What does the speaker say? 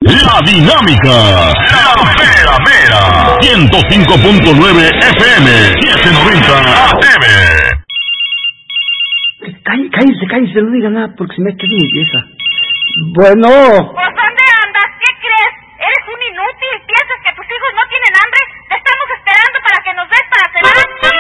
La Dinámica. La Mera Mera. 105.9 FM. 790 AM. Cállense, no digan nada porque se me queda mi pieza. Bueno.